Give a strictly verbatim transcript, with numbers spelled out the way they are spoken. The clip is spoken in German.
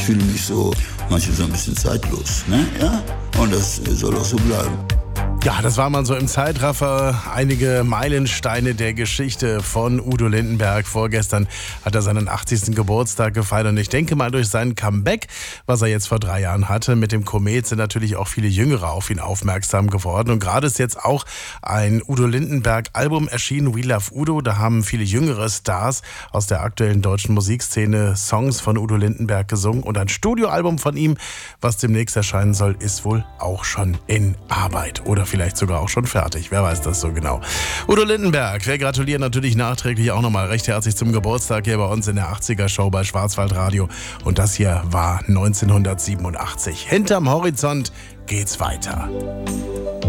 fühle mich so, manchmal so ein bisschen zeitlos, ne? Ja? Und das soll auch so bleiben. Ja, das war mal so im Zeitraffer. Einige Meilensteine der Geschichte von Udo Lindenberg. Vorgestern hat er seinen achtzigsten Geburtstag gefeiert. Und ich denke mal, durch sein Comeback, was er jetzt vor drei Jahren hatte, mit dem Komet, sind natürlich auch viele Jüngere auf ihn aufmerksam geworden. Und gerade ist jetzt auch ein Udo Lindenberg-Album erschienen, We Love Udo. Da haben viele jüngere Stars aus der aktuellen deutschen Musikszene Songs von Udo Lindenberg gesungen. Und ein Studioalbum von ihm, was demnächst erscheinen soll, ist wohl auch schon in Arbeit. Oder vielleicht sogar auch schon fertig. Wer weiß das so genau. Udo Lindenberg, wir gratulieren natürlich nachträglich auch nochmal recht herzlich zum Geburtstag hier bei uns in der achtziger-Show bei Schwarzwaldradio. Und das hier war neunzehnhundertsiebenundachtzig. Hinterm Horizont geht's weiter.